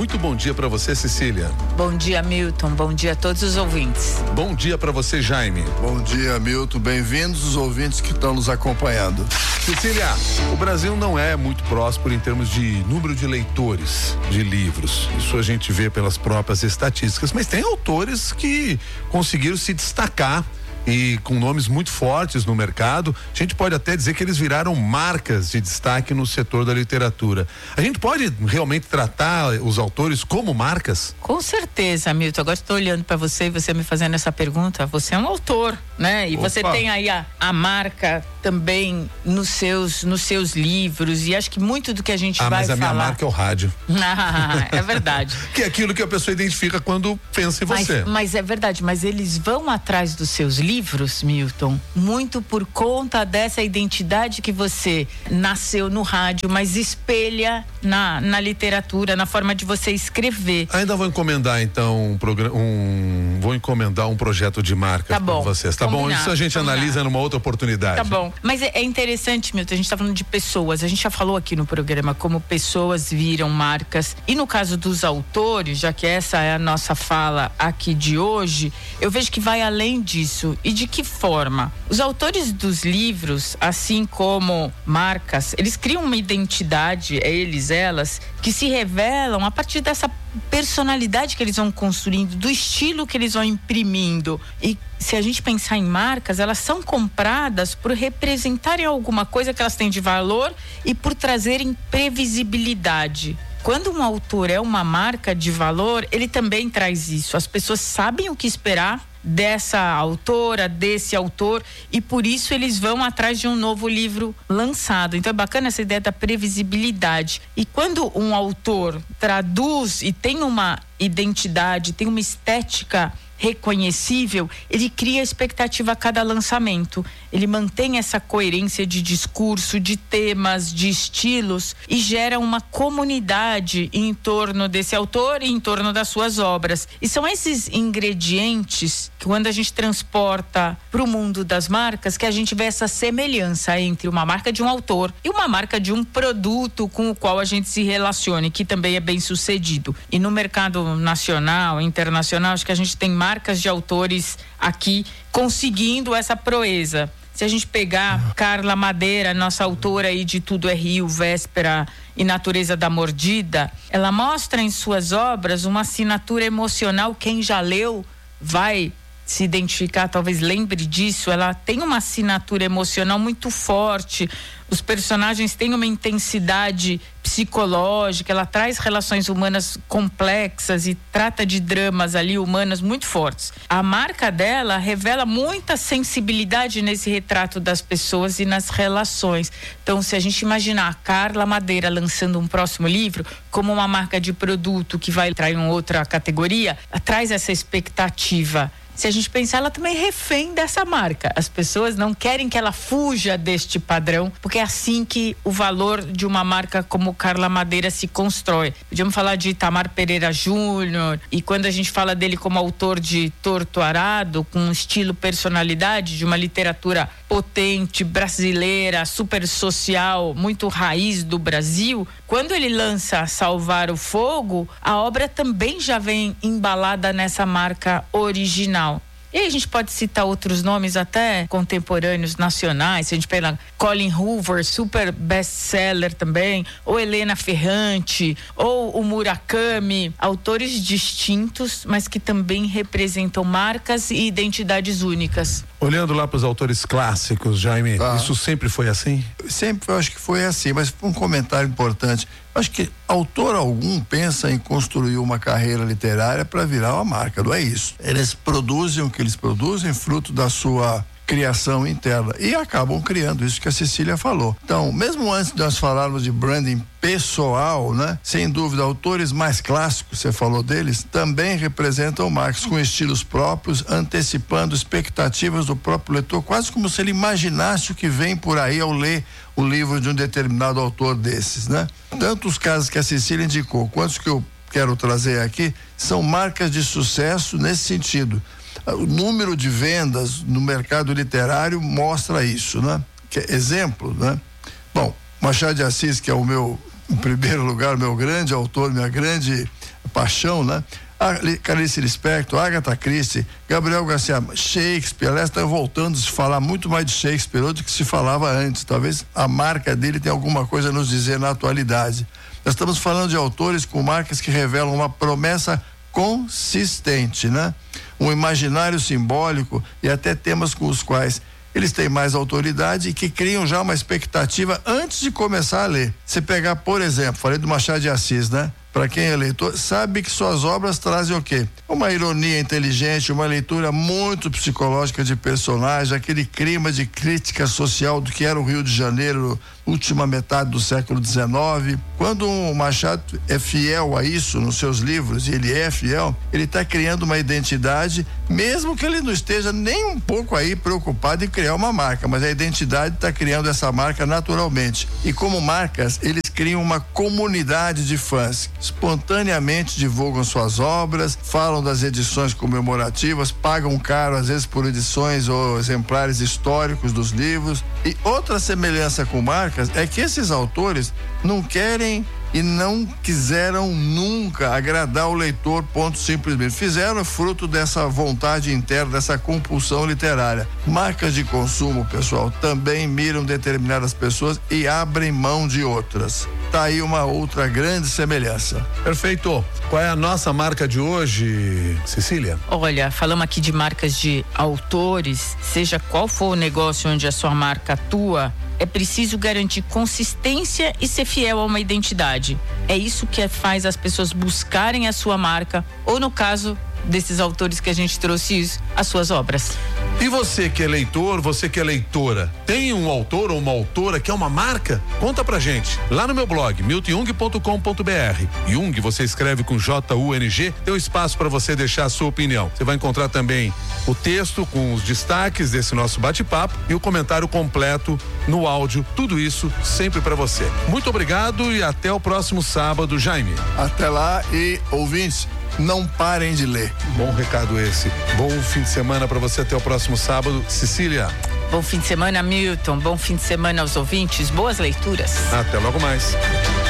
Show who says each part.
Speaker 1: Muito bom dia para você, Cecília.
Speaker 2: Bom dia, Milton. Bom dia a todos os ouvintes.
Speaker 1: Bom dia para você, Jaime.
Speaker 3: Bom dia, Milton. Bem-vindos os ouvintes que estão nos acompanhando.
Speaker 1: Cecília, o Brasil não é muito próspero em termos de número de leitores de livros. Isso a gente vê pelas próprias estatísticas, mas tem autores que conseguiram se destacar e com nomes muito fortes no mercado. A gente pode até dizer que eles viraram marcas de destaque no setor da literatura. A gente pode realmente tratar os autores como marcas?
Speaker 2: Com certeza, Milton. Agora estou olhando para você e você me fazendo essa pergunta. Você é um autor, né? E você tem aí a marca também nos seus livros, e acho que muito do que a gente vai falar...
Speaker 1: Mas a minha marca é o rádio.
Speaker 2: É verdade.
Speaker 1: Que é aquilo que a pessoa identifica quando pensa em você.
Speaker 2: Mas é verdade, mas eles vão atrás dos seus livros, Milton, muito por conta dessa identidade que você nasceu no rádio, mas espelha na literatura, na forma de você escrever.
Speaker 1: Ainda vou encomendar então vou encomendar um projeto de marca para vocês, tá bom? Isso a gente analisa numa outra oportunidade.
Speaker 2: Tá bom, mas é interessante, Milton, a gente tá falando de pessoas, a gente já falou aqui no programa como pessoas viram marcas, e no caso dos autores, já que essa é a nossa fala aqui de hoje, eu vejo que vai além disso. E de que forma? Os autores dos livros, assim como marcas, eles criam uma identidade, elas, que se revelam a partir dessa personalidade que eles vão construindo, do estilo que eles vão imprimindo. E se a gente pensar em marcas, elas são compradas por representarem alguma coisa que elas têm de valor e por trazerem previsibilidade. Quando um autor é uma marca de valor, ele também traz isso. As pessoas sabem o que esperar dessa autora, desse autor, e por isso eles vão atrás de um novo livro lançado. Então é bacana essa ideia da previsibilidade. E quando um autor traduz e tem uma identidade, tem uma estética reconhecível, ele cria expectativa a cada lançamento. Ele mantém essa coerência de discurso, de temas, de estilos, e gera uma comunidade em torno desse autor e em torno das suas obras. E são esses ingredientes que, quando a gente transporta para o mundo das marcas, que a gente vê essa semelhança entre uma marca de um autor e uma marca de um produto com o qual a gente se relacione, que também é bem sucedido. E no mercado nacional, internacional, acho que a gente tem marcas de autores aqui conseguindo essa proeza. Se a gente pegar Carla Madeira, nossa autora aí de Tudo é Rio, Véspera e Natureza da Mordida, ela mostra em suas obras uma assinatura emocional. Quem já leu vai se identificar, talvez lembre disso. Ela tem uma assinatura emocional muito forte. Os personagens têm uma intensidade psicológica, ela traz relações humanas complexas e trata de dramas ali humanas muito fortes. A marca dela revela muita sensibilidade nesse retrato das pessoas e nas relações. Então, se a gente imaginar a Carla Madeira lançando um próximo livro como uma marca de produto que vai entrar em outra categoria, traz essa expectativa. Se a gente pensar, ela também é refém dessa marca. As pessoas não querem que ela fuja deste padrão, porque é assim que o valor de uma marca como Carla Madeira se constrói. Podíamos falar de Itamar Pereira Júnior, e quando a gente fala dele como autor de Torto Arado, com estilo, personalidade, de uma literatura potente, brasileira, super social, muito raiz do Brasil, quando ele lança Salvar o Fogo, a obra também já vem embalada nessa marca original. E aí a gente pode citar outros nomes até contemporâneos, nacionais. Se a gente pegar Colin Hoover, super best-seller também, ou Helena Ferrante, ou o Murakami, autores distintos, mas que também representam marcas e identidades únicas.
Speaker 1: Olhando lá para os autores clássicos, Jaime, isso sempre foi assim?
Speaker 3: Sempre eu acho que foi assim, mas um comentário importante. Acho que autor algum pensa em construir uma carreira literária para virar uma marca, não é isso. Eles produzem o que eles produzem, fruto da sua criação interna, e acabam criando isso que a Cecília falou. Então, mesmo antes de nós falarmos de branding pessoal, né? Sem dúvida, autores mais clássicos, você falou deles, também representam marcas com estilos próprios, antecipando expectativas do próprio leitor, quase como se ele imaginasse o que vem por aí ao ler o livro de um determinado autor desses, né? Tanto os casos que a Cecília indicou, quanto os que eu quero trazer aqui, são marcas de sucesso nesse sentido. O número de vendas no mercado literário mostra isso, né? Exemplo, né? Bom, Machado de Assis, que é o meu, em primeiro lugar, meu grande autor, minha grande paixão, né? Clarice Lispector, Agatha Christie, Gabriel Garcia, Shakespeare. Aliás, está voltando a se falar muito mais de Shakespeare do que se falava antes. Talvez a marca dele tenha alguma coisa a nos dizer na atualidade. Nós estamos falando de autores com marcas que revelam uma promessa consistente, né? Um imaginário simbólico e até temas com os quais eles têm mais autoridade e que criam já uma expectativa antes de começar a ler. Se pegar, por exemplo, falei do Machado de Assis, né? Para quem é leitor, sabe que suas obras trazem o quê? Uma ironia inteligente, uma leitura muito psicológica de personagem, aquele clima de crítica social do que era o Rio de Janeiro, última metade do século XIX. Quando o Machado é fiel a isso nos seus livros, e ele é fiel, ele está criando uma identidade, mesmo que ele não esteja nem um pouco aí preocupado em criar uma marca, mas a identidade está criando essa marca naturalmente. E como marcas, eles criam uma comunidade de fãs, espontaneamente divulgam suas obras, falam das edições comemorativas, pagam caro às vezes por edições ou exemplares históricos dos livros. E outra semelhança com marcas é que esses autores não querem e não quiseram nunca agradar o leitor, ponto, simplesmente. Fizeram fruto dessa vontade interna, dessa compulsão literária. Marcas de consumo, pessoal, também miram determinadas pessoas e abrem mão de outras. Tá aí uma outra grande semelhança.
Speaker 1: Perfeito. Qual é a nossa marca de hoje, Cecília?
Speaker 2: Olha, falamos aqui de marcas de autores, seja qual for o negócio onde a sua marca atua, é preciso garantir consistência e ser fiel a uma identidade. É isso que faz as pessoas buscarem a sua marca, ou no caso desses autores que a gente trouxe isso, as suas obras.
Speaker 1: E você que é leitor, você que é leitora, tem um autor ou uma autora que é uma marca? Conta pra gente, lá no meu blog, miltonjung.com.br. Jung, você escreve com J-U-N-G, tem um espaço para você deixar a sua opinião. Você vai encontrar também o texto com os destaques desse nosso bate-papo e o comentário completo no áudio, tudo isso sempre para você. Muito obrigado e até o próximo sábado, Jaime.
Speaker 3: Até lá e ouvintes, não parem de ler.
Speaker 1: Bom recado esse. Bom fim de semana para você, até o próximo sábado. Cecília.
Speaker 2: Bom fim de semana, Milton. Bom fim de semana aos ouvintes. Boas leituras.
Speaker 1: Até logo mais.